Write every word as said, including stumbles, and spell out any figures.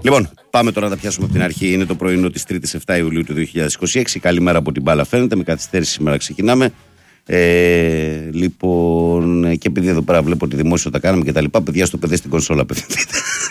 Λοιπόν, πάμε τώρα να τα πιάσουμε από την αρχή. Είναι το πρωινό της Τρίτης επτά Ιουλίου του δύο χιλιάδες είκοσι έξι. Καλημέρα από την μπάλα, φαίνεται. Με καθυστέρηση σήμερα ξεκινάμε. Ε, λοιπόν, και επειδή εδώ πέρα βλέπω ότι δημόσιο τα κάναμε και τα λοιπά, παιδιά στο παιδί στην κονσόλα απευθυνθείτε.